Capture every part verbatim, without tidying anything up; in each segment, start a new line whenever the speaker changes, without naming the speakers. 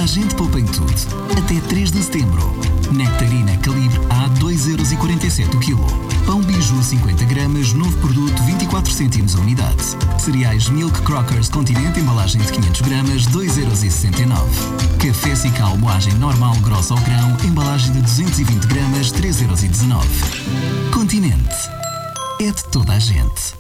Toda a gente poupa em tudo. Até três de setembro. Nectarina calibre A dois euros e quarenta e sete o quilo. Pão Biju cinquenta gramas, novo produto vinte e quatro cêntimos a unidade. Cereais Milk Crockers Continente, embalagem de quinhentos gramas, dois euros e sessenta e nove. Café Cical moagem normal grossa ao grão, embalagem de duzentos e vinte gramas, três euros e dezanove. Continente. É de toda a gente.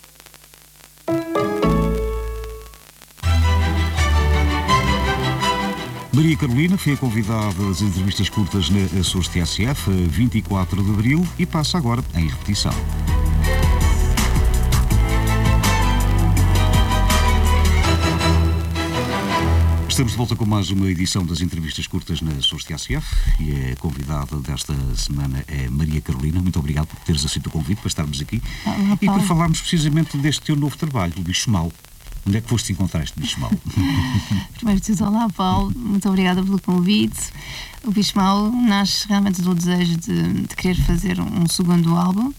Maria Carolina foi a convidada das entrevistas curtas na Açores T S F, a vinte e quatro de abril, e passa agora em repetição. Estamos de volta com mais uma edição das entrevistas curtas na Açores T S F e a convidada desta semana é Maria Carolina. Muito obrigado por teres aceito o convite para estarmos aqui.
Olá,
e para falarmos precisamente deste teu novo trabalho, o Bicho Mau. Onde é que foste encontrar este Bicho Mau?
Primeiro de tudo, olá Paulo, muito obrigada pelo convite. O Bicho Mau nasce realmente do desejo de, de querer fazer um segundo álbum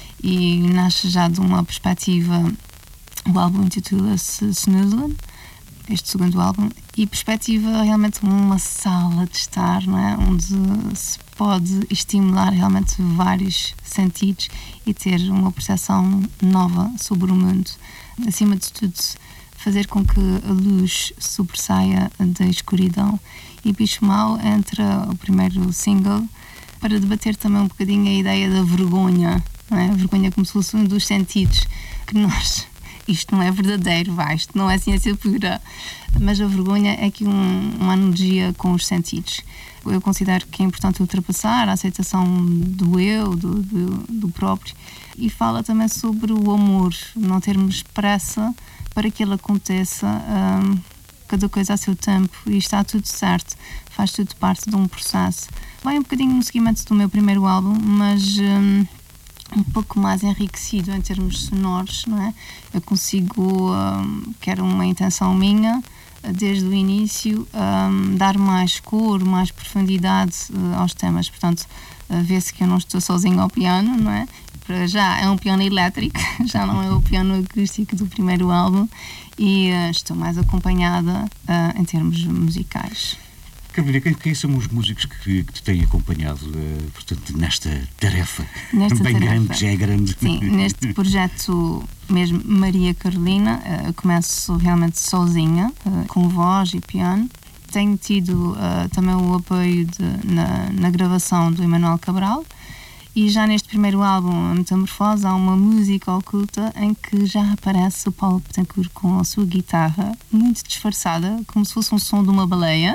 e nasce já de uma perspectiva. O álbum intitula-se Snoodland, este segundo álbum, e perspectiva realmente uma sala de estar, não é? Onde se pode estimular realmente vários sentidos e ter uma percepção nova sobre o mundo. Acima de tudo, fazer com que a luz sobressaia da escuridão. E Bicho Mau entra o primeiro single para debater também um bocadinho a ideia da vergonha, não é? A vergonha como se fosse um dos sentidos que nós... Isto não é verdadeiro, vai, isto não é ciência pura, mas a vergonha é que um, uma analogia com os sentidos. Eu considero que é importante ultrapassar a aceitação do eu, do, do, do próprio, e fala também sobre o amor, não termos pressa para que ele aconteça, hum, cada coisa a seu tempo, e está tudo certo, faz tudo parte de um processo. Vai um bocadinho no seguimento do meu primeiro álbum, mas... Hum, um pouco mais enriquecido em termos sonoros, não é? Eu consigo, um, que era uma intenção minha, desde o início, um, dar mais cor, mais profundidade uh, aos temas. Portanto, uh, vê-se que eu não estou sozinha ao piano, não é? Para já é um piano elétrico, já não é o piano acústico do primeiro álbum, e uh, estou mais acompanhada uh, em termos musicais.
Carolina, quem, quem são os músicos que, que te têm acompanhado, uh, portanto, nesta tarefa?
Nesta
Bem
tarefa.
grande, já é grande.
Sim, neste projeto mesmo Maria Carolina, uh, eu começo realmente sozinha, uh, com voz e piano. Tenho tido uh, também o apoio de, na, na gravação do Emanuel Cabral, e já neste primeiro álbum, A Metamorfose, há uma música oculta em que já aparece o Paulo Betancourt com a sua guitarra, muito disfarçada, como se fosse um som de uma baleia.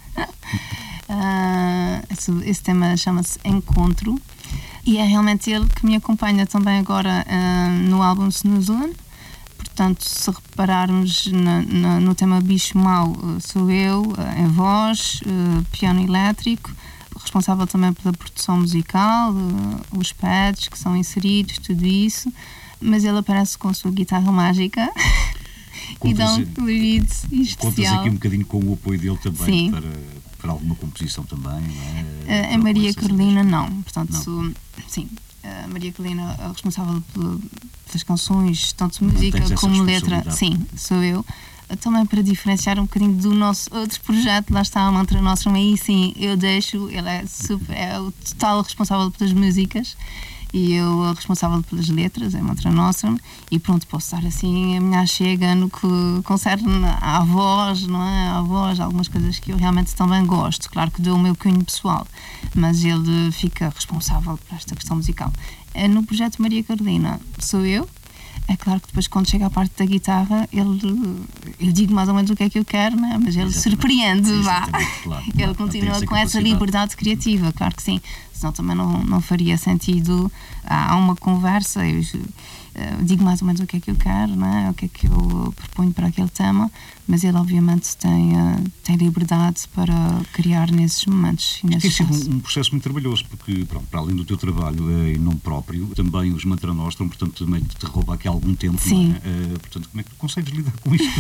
Uh, esse, esse tema chama-se Encontro, e é realmente ele que me acompanha também agora uh, no álbum Snoozland. Portanto, se repararmos na, na, no tema Bicho Mau, uh, sou eu, uh, em voz, uh, piano elétrico, responsável também pela produção musical, uh, os pads que são inseridos, tudo isso, mas ele aparece com a sua guitarra mágica. E dá um colorido especial.
Contas aqui um bocadinho com o apoio dele também para, para alguma composição também, não é?
Uh, a Maria Carolina não, portanto,
não.
Sou, sim, a Maria Carolina é responsável pela, pelas canções, tanto música como letra, sim, sou eu. Também para diferenciar um bocadinho do nosso outro projeto, lá está a Mantra Nostrum, aí sim, eu deixo, ele é, super, é o total responsável pelas músicas, e eu responsável pelas letras, é Mantra Nostrum, e pronto, posso dar assim a minha chega no que concerne à voz, não é? À voz, algumas coisas que eu realmente também gosto, claro que dou o meu cunho pessoal, mas ele fica responsável por esta questão musical. No projeto Maria Carolina sou eu. É claro que depois, quando chega à parte da guitarra, ele, eu digo mais ou menos o que é que eu quero, né? Mas ele surpreende, vá.
Claro,
ele
claro,
continua
essa
com essa liberdade criativa, claro que sim. Senão também não, não faria sentido. Há uma conversa, eu, eu digo mais ou menos o que é que eu quero, né? O que é que eu proponho para aquele tema, mas ele obviamente tem, tem liberdade para criar nesses momentos. E
nesses tem sido um, um processo muito trabalhoso, porque pronto, para além do teu trabalho é, em nome próprio, também os Mantra Nostrum, portanto, também te rouba aqui algum tempo.
Sim.
Não é? Uh, portanto, como é que tu consegues lidar com isto?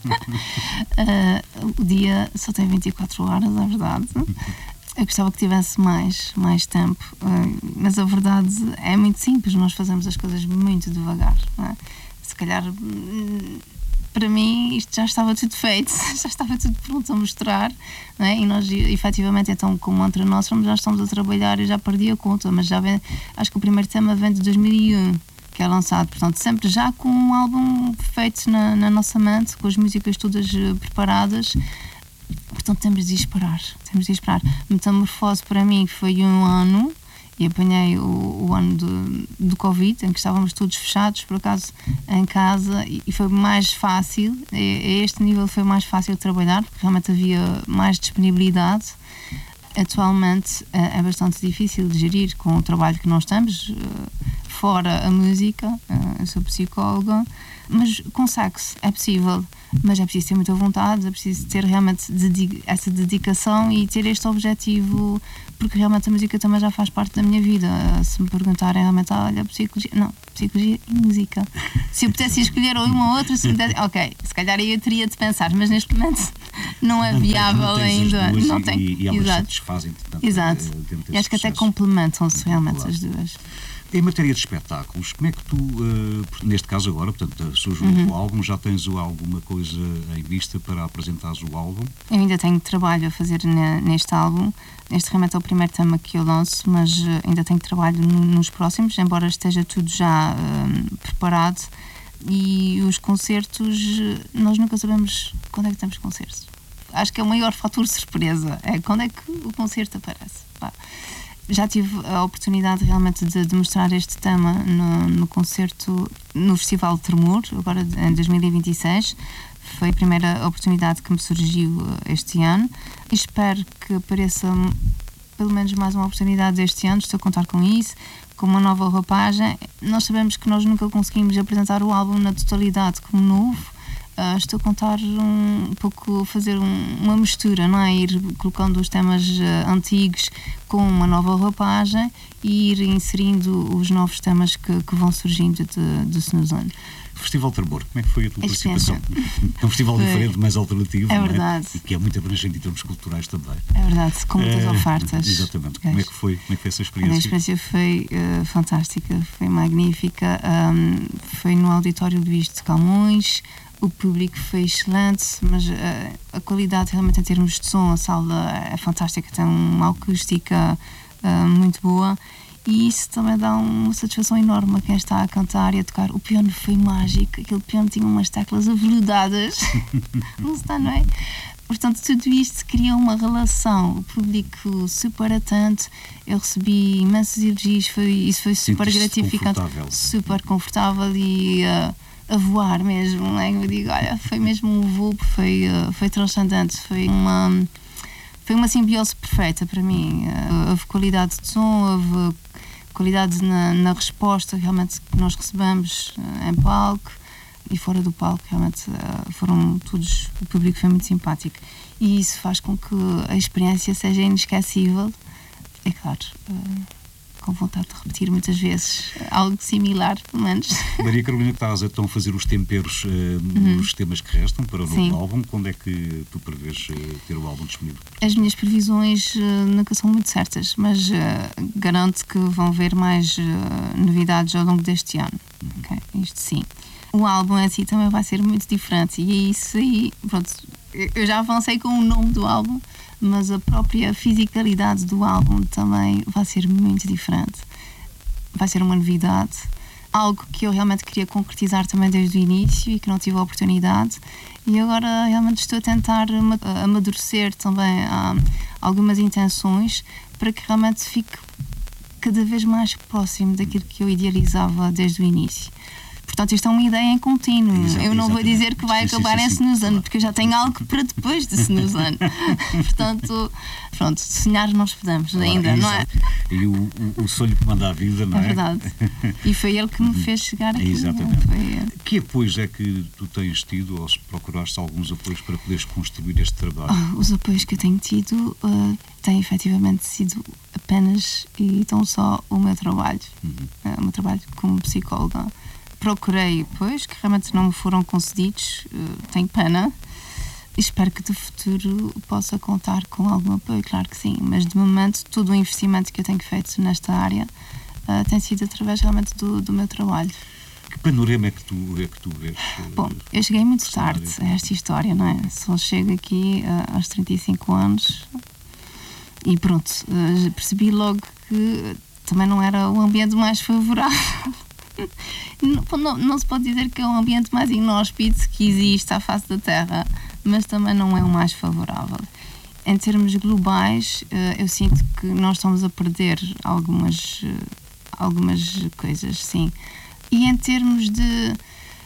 uh, o dia só tem vinte e quatro horas, é verdade. Eu gostava que tivesse mais, mais tempo, uh, mas a verdade é muito simples, nós fazemos as coisas muito devagar, não é? Se calhar para mim isto já estava tudo feito, já estava tudo pronto a mostrar, não é? E nós efetivamente, então, como entre nós já estamos a trabalhar, eu já perdi a conta, mas já vem, acho que o primeiro tema vem de dois mil e um, que é lançado, portanto sempre já com um álbum feito na, na nossa mente, com as músicas todas preparadas. Portanto temos de esperar, temos de esperar. Metamorfose para mim foi um ano, e apanhei o, o ano do, do Covid, em que estávamos todos fechados, por acaso, em casa, e, e foi mais fácil, a, a este nível foi mais fácil de trabalhar, porque realmente havia mais disponibilidade. Atualmente é bastante difícil de gerir com o trabalho que nós temos, fora a música. Eu sou psicóloga, mas consegue-se, é possível, mas é preciso ter muita vontade, é preciso ter realmente dedica- essa dedicação e ter este objetivo, porque realmente a música também já faz parte da minha vida. Se me perguntarem realmente, ah, olha, psicologia, não, psicologia e música. Se eu pudesse escolher uma ou outra, se pudesse, ok, se calhar eu teria de pensar, mas neste momento não é
não
viável
tens, não tens
ainda.
As duas
não
e,
tem,
e, e elas
exato.
satisfazem-te. Portanto,
Exato.
dentro
E acho que até
processo.
complementam-se realmente
Claro.
as duas.
Em matéria de espetáculos, como é que tu, uh, neste caso agora, portanto, surge um
Uhum.
novo álbum, já tens alguma coisa em vista para apresentares o álbum?
Eu ainda tenho trabalho a fazer ne- neste álbum. Este realmente é o primeiro tema que eu lanço, mas uh, ainda tenho trabalho no- nos próximos, embora esteja tudo já um, preparado. E os concertos, uh, nós nunca sabemos quando é que temos concertos. Acho que é o maior fator surpresa, é quando é que o concerto aparece. Pá. Já tive a oportunidade realmente de, de mostrar este tema no, no concerto no Festival de Tremor, agora em dois mil e vinte e seis. Foi a primeira oportunidade que me surgiu este ano. E espero que apareça pelo menos mais uma oportunidade este ano. Estou a contar com isso, com uma nova roupagem. Nós sabemos que nós nunca conseguimos apresentar o álbum na totalidade como novo. Uh, estou a contar um, um pouco, fazer um, uma mistura, não é? Ir colocando os temas uh, antigos com uma nova roupagem e ir inserindo os novos temas que, que vão surgindo de, de Snooze.
Festival de Tremor, como é que foi a tua
A
participação? É um festival
Foi.
diferente, mais alternativo,
É
não
verdade.
E que é muito abrangente em termos culturais também.
É verdade, com muitas
É,
ofertas.
Exatamente. Como é que foi, como é que foi essa
A
experiência?
experiência foi uh, fantástica, foi magnífica. Um, foi no Auditório Luís de Camões. O público foi excelente, mas uh, a qualidade realmente em termos de som, a sala é fantástica, tem uma acústica uh, muito boa, e isso também dá uma satisfação enorme a quem está a cantar e a tocar. O piano foi mágico, aquele piano tinha umas teclas aveludadas, não está, não é? Portanto, tudo isto cria uma relação, o público super atento, eu recebi imensos elogios, foi, isso foi super
Sentiste-te
gratificante,
confortável?
super confortável e uh, a voar mesmo, não é? Eu digo, olha, foi mesmo um voo, foi, uh, foi transcendente, foi uma, foi uma simbiose perfeita para mim. Uh, houve qualidade de som, houve qualidade na, na resposta realmente que nós recebemos uh, em palco e fora do palco, realmente uh, foram todos, o público foi muito simpático e isso faz com que a experiência seja inesquecível. É claro, uh, com vontade de repetir muitas vezes algo similar, pelo menos.
Maria Carolina, estás então a fazer os temperos uh,
Uhum.
nos temas que restam para o novo
Sim.
álbum. Quando é que tu prevês uh, ter o álbum disponível?
As minhas previsões uh, nunca são muito certas, mas uh, garanto que vão haver mais uh, novidades ao longo deste ano.
Uhum.
Okay? Isto sim. O álbum em si também vai ser muito diferente e é isso aí, pronto, eu já avancei com o nome do álbum, mas a própria fisicalidade do álbum também vai ser muito diferente. Vai ser uma novidade, algo que eu realmente queria concretizar também desde o início e que não tive a oportunidade, e agora realmente estou a tentar ama- amadurecer também ah, algumas intenções para que realmente fique cada vez mais próximo daquilo que eu idealizava desde o início. Portanto, isto é uma ideia em contínuo.
Exato,
eu não vou
exatamente.
dizer que vai
Sim, sim,
acabar
sim,
em
sim,
Snooze,
claro.
porque eu já tenho algo para depois de Snooze. Portanto, pronto, sonhar nós podemos
Claro,
ainda, não é?
exato. E o, o, o sonho que manda a vida, não é?
É verdade. E foi ele que me fez chegar aqui.
Exatamente.
Foi,
Que apoios é que tu tens tido, ou se procuraste alguns apoios para poderes construir este trabalho?
Ah, os apoios que eu tenho tido uh, têm efetivamente sido apenas e tão só o meu trabalho.
Uhum.
Uh, o meu trabalho como psicóloga. Procurei apoios que realmente não me foram concedidos, uh, tenho pena. Espero que do futuro possa contar com algum apoio, claro que sim, mas de momento todo o investimento que eu tenho feito nesta área uh, tem sido através realmente do, do meu trabalho.
Que panorama é que tu, é que tu vês?
Bom, eu cheguei muito tarde a esta história, não é? Só chego aqui uh, aos trinta e cinco anos e pronto, uh, percebi logo que também não era o ambiente mais favorável. Não, não, não se pode dizer que é o ambiente mais inóspito que existe à face da Terra, mas também não é o mais favorável. Em termos globais, eu sinto que nós estamos a perder algumas, algumas coisas, sim. E em termos de...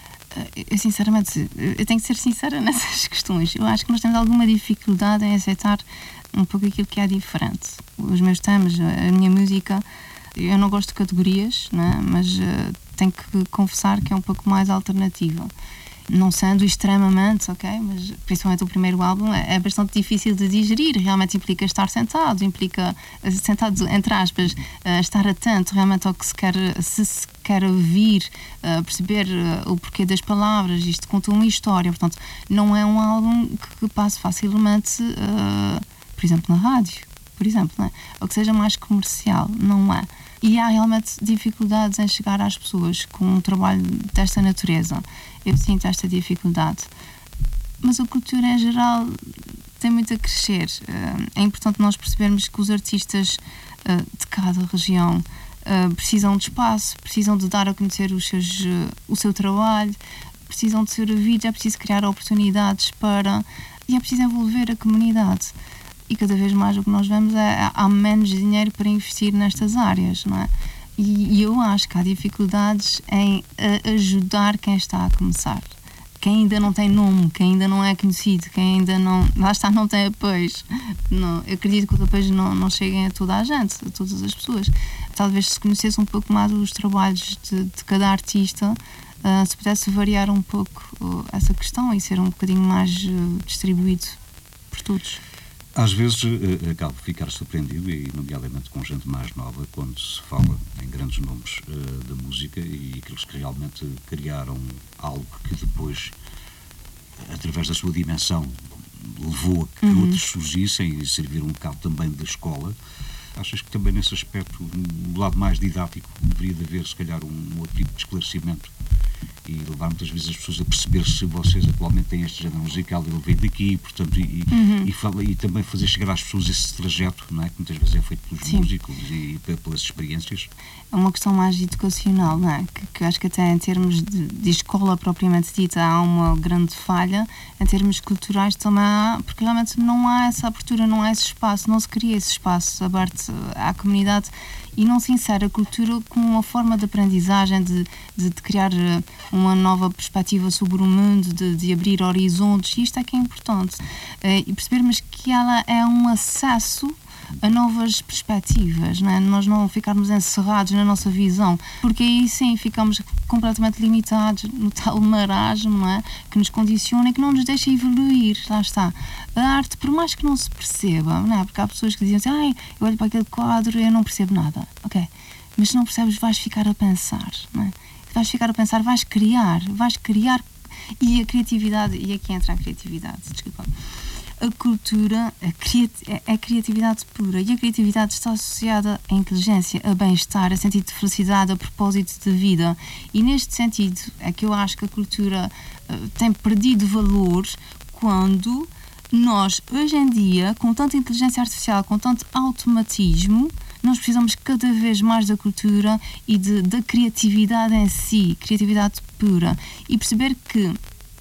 Eu, sinceramente, eu tenho que ser sincera nessas questões. Eu acho que nós temos alguma dificuldade em aceitar um pouco aquilo que é diferente. Os meus temas, a minha música... Eu não gosto de categorias, né? Mas uh, tenho que confessar que é um pouco mais alternativa. Não sendo extremamente, ok? Mas principalmente o primeiro álbum é, é bastante difícil de digerir. Realmente implica estar sentado, implica, sentado entre aspas, uh, estar atento realmente ao que se quer, se se quer ouvir, uh, perceber uh, o porquê das palavras. Isto conta uma história, portanto, não é um álbum que, que passe facilmente, uh, por exemplo, na rádio, por exemplo, né? Ou que seja mais comercial, não é? E há realmente dificuldades em chegar às pessoas com um trabalho desta natureza. Eu sinto esta dificuldade. Mas a cultura em geral tem muito a crescer. É importante nós percebermos que os artistas de cada região precisam de espaço, precisam de dar a conhecer os seus, o seu trabalho, precisam de ser ouvidos, é preciso criar oportunidades para... e é preciso envolver a comunidade. E cada vez mais o que nós vemos é há menos dinheiro para investir nestas áreas, não é? E, e eu acho que há dificuldades em ajudar quem está a começar. Quem ainda não tem nome, quem ainda não é conhecido, quem ainda não... Lá está, não tem apoios. Não, eu acredito que os apoios não, não cheguem a toda a gente, a todas as pessoas. Talvez se conhecesse um pouco mais os trabalhos de, de cada artista, uh, se pudesse variar um pouco uh, essa questão e ser um bocadinho mais uh, distribuído por todos.
Às vezes uh, acabo de ficar surpreendido, e nomeadamente com gente mais nova, quando se fala em grandes nomes uh, da música e aqueles que realmente criaram algo que depois, através da sua dimensão, levou a que uhum. outros surgissem e serviram um bocado também da escola. Achas que também nesse aspecto, no lado mais didático, deveria de haver se calhar um outro tipo de esclarecimento e levar muitas vezes as pessoas a perceber se vocês atualmente têm este género musical e ele veio daqui, portanto, e,
uhum.
e, fala, e também fazer chegar às pessoas esse trajeto, não é? Que muitas vezes é feito pelos Sim. músicos e pelas experiências.
É uma questão mais educacional, não é? Que, que acho que até em termos de, de escola propriamente dita há uma grande falha, em termos culturais também há, porque realmente não há essa abertura, não há esse espaço, não se cria esse espaço aberto à comunidade e não se insere a cultura como uma forma de aprendizagem, de, de, de criar uma nova perspectiva sobre o mundo, de, de abrir horizontes, e isto é que é importante. E percebermos que ela é um acesso a novas perspectivas, não é? Nós não ficarmos encerrados na nossa visão, porque aí sim ficamos completamente limitados no tal marasmo, não é? Que nos condiciona e que não nos deixa evoluir. Lá está. A arte, por mais que não se perceba, não é? Porque há pessoas que dizem assim, ai, eu olho para aquele quadro e eu não percebo nada. Ok, mas se não percebes vais ficar a pensar, não é? Vais ficar a pensar, vais criar, vais criar, e a criatividade, e aqui entra a criatividade, desculpa. A cultura a criat é a criatividade pura, e a criatividade está associada à inteligência, a bem-estar, a sentido de felicidade, a propósito de vida. E neste sentido é que eu acho que a cultura uh, tem perdido valor quando nós, hoje em dia, com tanta inteligência artificial, com tanto automatismo, nós precisamos cada vez mais da cultura e de, da criatividade em si, criatividade pura. E perceber que,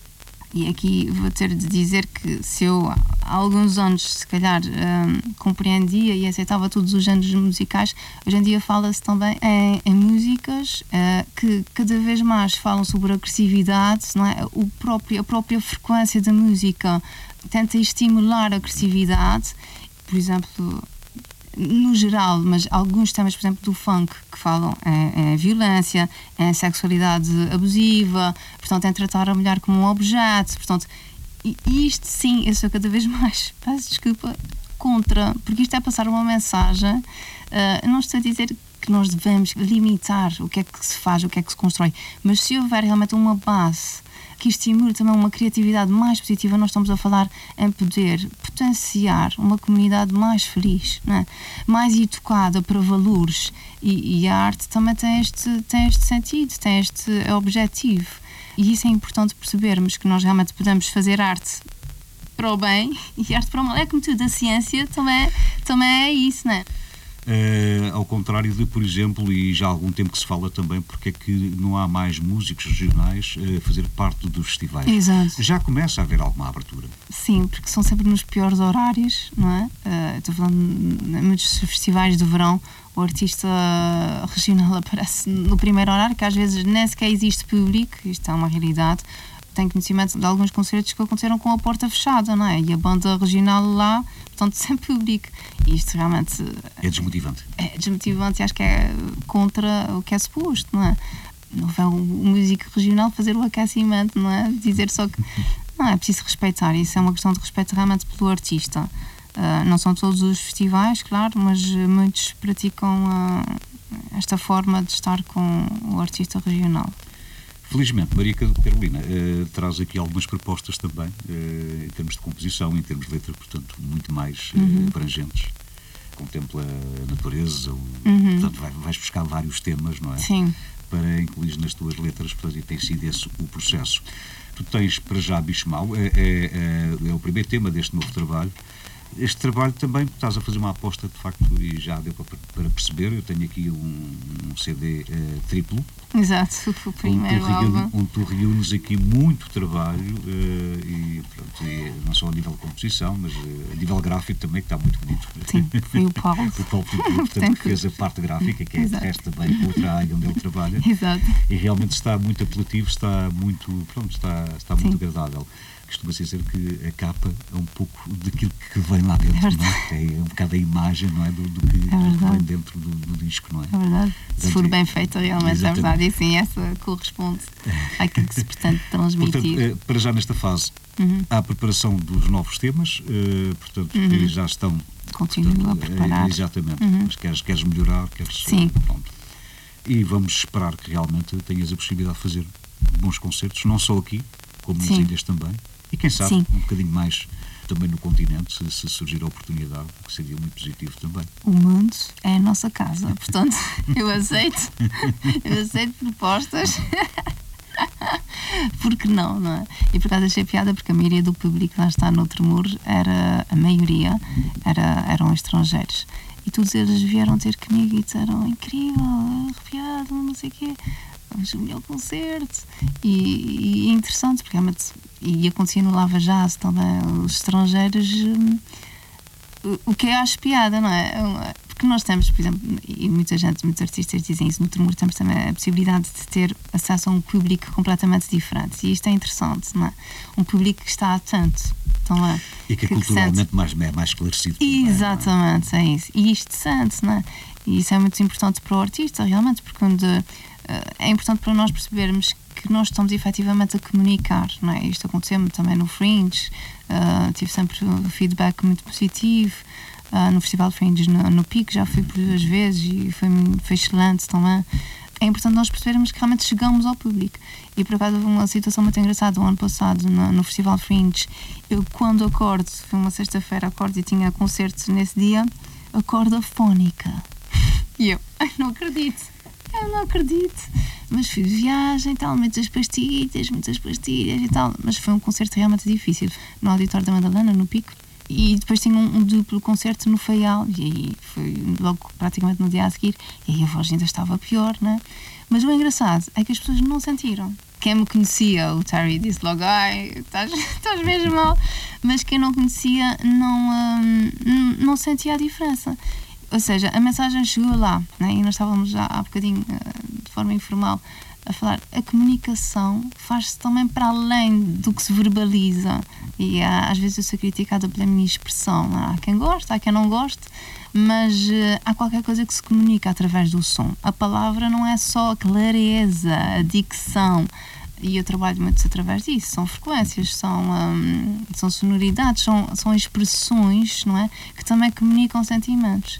e aqui vou ter de dizer que se eu há alguns anos se calhar um, compreendia e aceitava todos os géneros musicais, hoje em dia fala-se também em, em músicas uh, que cada vez mais falam sobre a agressividade, não é? O próprio, a própria frequência da música tenta estimular a agressividade, por exemplo, no geral, mas alguns temas, por exemplo, do funk, que falam em, em violência, em sexualidade abusiva, portanto, em tratar a mulher como um objeto, portanto, e isto sim, eu sou cada vez mais, peço desculpa, contra, porque isto é passar uma mensagem, uh, não estou a dizer que nós devemos limitar o que é que se faz, o que é que se constrói, mas se houver realmente uma base que estimule também uma criatividade mais positiva, nós estamos a falar em poder potenciar uma comunidade mais feliz, não é? Mais educada para valores, e, e a arte também tem este, tem este sentido, tem este objetivo, e isso é importante percebermos, que nós realmente podemos fazer arte para o bem e arte para o mal. É como tudo, a ciência também, também é isso, não é?
Uh, ao contrário de, por exemplo, e já há algum tempo que se fala também, porque é que não há mais músicos regionais a uh, fazer parte dos festivais.
Exato.
Já começa a haver alguma abertura.
Sim, porque são sempre nos piores horários, não é? Uh, estou falando de muitos festivais do verão, o artista regional aparece no primeiro horário, que às vezes nem sequer existe público, isto é uma realidade. Tenho conhecimento de alguns concertos que aconteceram com a porta fechada, não é? E a banda regional lá, portanto, sem público. E isto realmente...
É desmotivante.
É desmotivante e acho que é contra o que é suposto, não é? Não vai o músico regional fazer o aquecimento, não é? Dizer só que... Não, é preciso respeitar. Isso é uma questão de respeito realmente pelo artista. Uh, não são todos os festivais, claro, mas muitos praticam uh, esta forma de estar com o artista regional.
Felizmente, Maria Carolina uh, traz aqui algumas propostas também, uh, em termos de composição, em termos de letra, portanto, muito mais uh,
uhum.
abrangentes. Contempla a natureza, o,
uhum.
portanto, vai, vais buscar vários temas, não é?
Sim.
Para incluir nas tuas letras, portanto, e tem sido esse o processo. Tu tens, para já, Bicho Mau, é, é, é, é o primeiro tema deste novo trabalho. Este trabalho também, estás a fazer uma aposta, de facto, e já deu para, para perceber. Eu tenho aqui um, um C D uh, triplo.
Exato, o primeiro
onde tu,
álbum.
reúne, onde tu reúnes aqui muito trabalho, uh, e, pronto, e não só a nível de composição, mas uh, a nível gráfico também, que está muito bonito.
Sim, foi o Paulo.
O Paulo, portanto, que fez a parte gráfica, que é de resto também outra área onde ele trabalha.
Exato.
E realmente está muito apelativo, está muito, pronto, está, está muito agradável. Costuma-se dizer que a capa é um pouco daquilo que vem lá dentro, é, não é? É um bocado a imagem, não é? Do, do que
é
vem dentro do, do disco, não é?
É verdade. Se
Portanto,
for bem feita, realmente
exatamente.
É verdade. E sim, essa corresponde àquilo que se pretende transmitir.
Portanto, para já nesta fase,
uhum.
há a preparação dos novos temas, portanto,
uhum.
que já estão...
Continuo
portanto,
a preparar.
Exatamente.
Uhum.
Mas queres, queres melhorar, queres...
Sim.
Pronto. E vamos esperar que realmente tenhas a possibilidade de fazer bons concertos, não só aqui, como nas
sim.
ilhas também. E quem sabe,
Sim.
um bocadinho mais também no continente, se, se surgir a oportunidade, que seria muito positivo também.
O mundo é a nossa casa, portanto, eu aceito, eu aceito propostas. Porque não, não é? E por acaso achei piada, porque a maioria do público que lá está no Tremor, era, a maioria, era, eram estrangeiros. E todos eles vieram ter comigo e disseram: incrível, arrepiado, não sei o quê. Vamos o melhor concerto. E, e é interessante, porque realmente, e acontecia no Lava Jazz também, os estrangeiros, hum, o, o que eu acho piada, não é? Porque nós temos, por exemplo, e muita gente, muitos artistas dizem isso, no Tremor temos também a possibilidade de ter acesso a um público completamente diferente. E isto é interessante, não é? Um público que está atento. Também,
e que, que culturalmente sente... mais, é mais esclarecido.
Exatamente, também, é? é isso. E isto sente, não é? E isso é muito importante para o artista, realmente, porque onde, uh, é importante para nós percebermos que nós estamos efetivamente a comunicar, não é? Isto aconteceu-me também no Fringe, uh, tive sempre um feedback muito positivo, uh, no Festival Fringe, no, no Pico, já fui por duas vezes e foi, foi excelente também. É importante nós percebermos que realmente chegamos ao público. E por acaso houve uma situação muito engraçada. O ano passado, no, no Festival Fringe, eu quando acordo, foi uma sexta-feira, acordo e tinha concerto nesse dia, acordo afónica. E eu, ai, não acredito, eu não acredito. Mas fui de viagem e tal, muitas pastilhas, muitas pastilhas e tal. Mas foi um concerto realmente difícil, no Auditório da Madalena, no Pico. E depois tinha um, um duplo concerto no Faial, e aí foi logo praticamente no dia a seguir, e aí a voz ainda estava pior, né? Mas o engraçado é que as pessoas não sentiram. Quem me conhecia, o Terry disse logo: ai, estás, estás mesmo mal. Mas quem não conhecia não, hum, não sentia a diferença. Ou seja, a mensagem chegou lá, né? E nós estávamos já há bocadinho, de forma informal, a falar, a comunicação faz-se também para além do que se verbaliza. E há, às vezes eu sou criticada pela minha expressão. Há quem goste, há quem não goste, mas uh, há qualquer coisa que se comunica através do som. A palavra não é só a clareza, a dicção. E eu trabalho muito através disso. São frequências, são, um, são sonoridades, são, são expressões, não é? Que também comunicam sentimentos.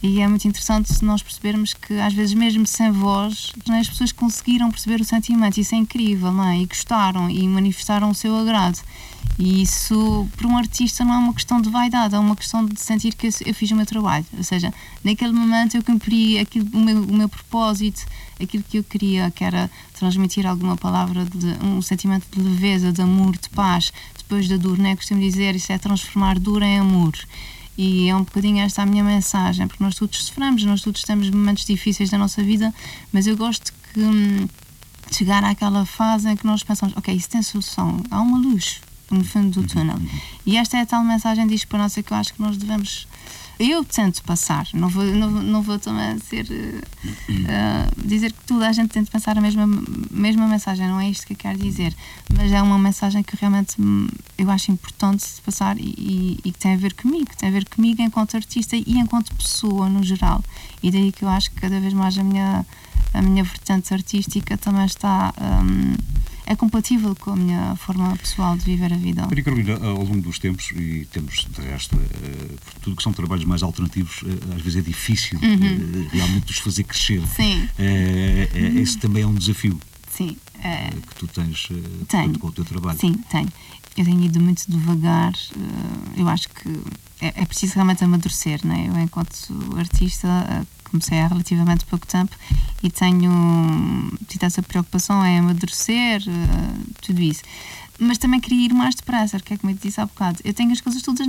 E é muito interessante se nós percebermos que às vezes mesmo sem voz, as pessoas conseguiram perceber o sentimento. Isso é incrível, não é? E gostaram e manifestaram o seu agrado. E isso, para um artista, não é uma questão de vaidade, é uma questão de sentir que eu fiz o meu trabalho. Ou seja, naquele momento eu cumpri aquilo, o, meu, o meu propósito, aquilo que eu queria, que era transmitir alguma palavra, de, um sentimento de leveza, de amor, de paz, depois da dor, né? Costumo dizer, isso é transformar dor em amor. E é um bocadinho esta a minha mensagem, porque nós todos sofremos, nós todos temos momentos difíceis da nossa vida, mas eu gosto que hum, chegar àquela fase em que nós pensamos, ok, isso tem solução, há uma luz no fundo do túnel. E esta é a tal mensagem de esperança que eu acho que nós devemos... Eu tento passar, não vou, não, não vou também ser, uh, uh, dizer que toda a gente tem de pensar a mesma, mesma mensagem, não é isto que eu quero dizer, mas é uma mensagem que realmente eu acho importante de passar e, e, e que tem a ver comigo, tem a ver comigo enquanto artista e enquanto pessoa no geral. E daí que eu acho que cada vez mais a minha, a minha vertente artística também está... Um, é compatível com a minha forma pessoal de viver a vida.
Maria Carolina, ao longo dos tempos, e temos de resto, uh, tudo que são trabalhos mais alternativos, uh, às vezes é difícil uhum. uh, realmente os fazer crescer.
Sim.
Uh, uh, esse também é um desafio.
Sim. Uh,
uh, que tu tens uh,
tenho.
com o teu trabalho.
Sim, tenho. Eu tenho ido muito devagar. Uh, eu acho que é, é preciso realmente amadurecer, não é? Eu, enquanto artista, uh, comecei há relativamente pouco tempo e tenho tido essa preocupação em amadurecer, uh, tudo isso. Mas também queria ir mais depressa, que é como eu te disse há bocado. Eu tenho as coisas todas